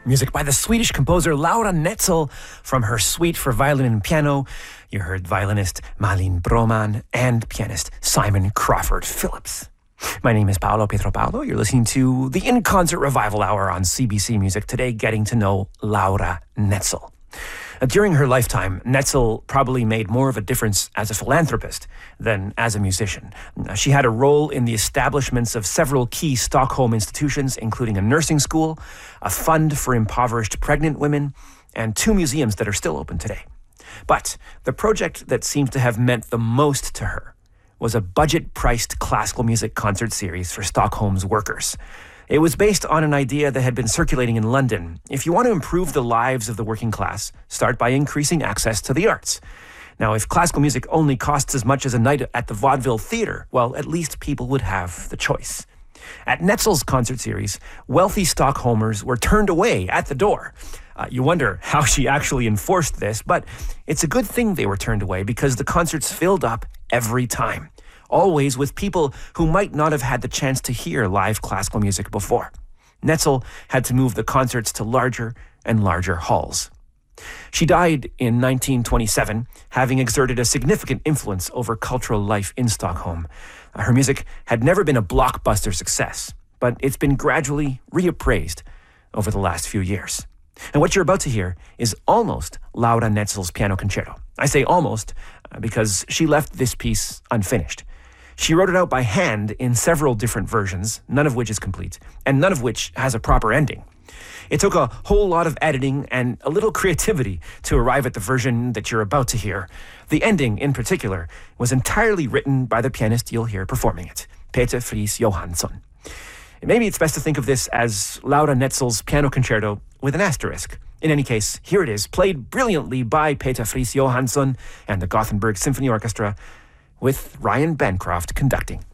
Music by the Swedish composer Laura Netzel from her suite for violin and piano. You heard violinist Malin Broman and pianist Simon Crawford Phillips. My name is Paolo Pietropaulo. You're listening to the In Concert Revival Hour on CBC Music. Today, getting to know Laura Netzel. During her lifetime, Netzel probably made more of a difference as a philanthropist than as a musician. She had a role in the establishments of several key Stockholm institutions, including a nursing school, a fund for impoverished pregnant women, and 2 museums that are still open today. But the project that seems to have meant the most to her was a budget-priced classical music concert series for Stockholm's workers. It was based on an idea that had been circulating in London. If you want to improve the lives of the working class, start by increasing access to the arts. Now, if classical music only costs as much as a night at the Vaudeville Theatre, well, at least people would have the choice. At Netzel's concert series, wealthy Stockholmers were turned away at the door. You wonder how she actually enforced this, but it's a good thing they were turned away because the concerts filled up every time. Always with people who might not have had the chance to hear live classical music before. Netzel had to move the concerts to larger and larger halls. She died in 1927, having exerted a significant influence over cultural life in Stockholm. Her music had never been a blockbuster success, but it's been gradually reappraised over the last few years. And what you're about to hear is almost Laura Netzel's piano concerto. I say almost because she left this piece unfinished. She wrote it out by hand in several different versions, none of which is complete, and none of which has a proper ending. It took a whole lot of editing and a little creativity to arrive at the version that you're about to hear. The ending, in particular, was entirely written by the pianist you'll hear performing it, Peter Friis Johansson. Maybe it's best to think of this as Laura Netzel's piano concerto with an asterisk. In any case, here it is, played brilliantly by Peter Friis Johansson and the Gothenburg Symphony Orchestra, with Ryan Bancroft conducting.